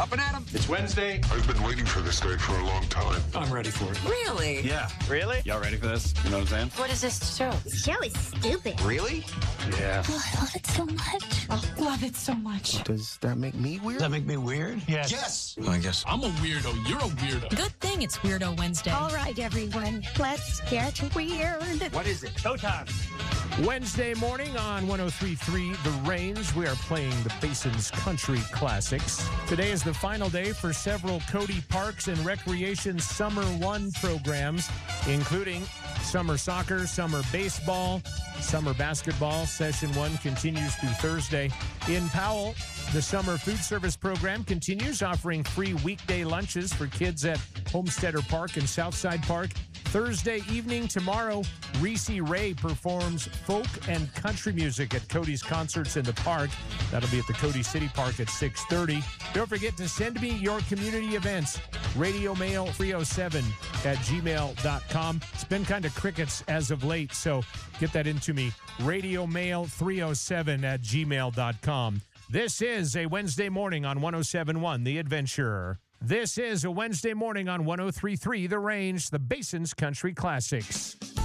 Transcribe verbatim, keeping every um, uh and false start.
Up and at 'em. It's Wednesday. I've been waiting for this day for a long time. I'm ready for it. Really? Yeah. Really? Y'all ready for this? You know what I'm saying? What is this show? This show is stupid. Really? Yeah. Oh, I love it so much. Oh, love it so much. Does that make me weird? Does that make me weird? Yes. Yes. I guess. I'm a weirdo. You're a weirdo. Good thing it's Weirdo Wednesday. All right, everyone, let's get weird. What is it? Showtime. Wednesday morning on one oh three point three The Range, we are playing the Basin's Country Classics. Today is the final day for several Cody Parks and Recreation Summer One programs, including summer soccer, summer baseball, summer basketball. Session one continues through Thursday. In Powell, the summer food service program continues, offering free weekday lunches for kids at Homesteader Park and Southside Park. Thursday evening tomorrow, Reese Ray performs folk and country music at Cody's Concerts in the Park. That'll be at the Cody City Park at six thirty. Don't forget to send me your community events. Radio Mail three oh seven at gmail dot com. It's been kind of crickets as of late, so get that into me. Radio Mail three oh seven at gmail dot com. This is a Wednesday morning on one oh seven point one The Adventure. This is a Wednesday morning on one oh three point three The Range, the Basin's Country Classics.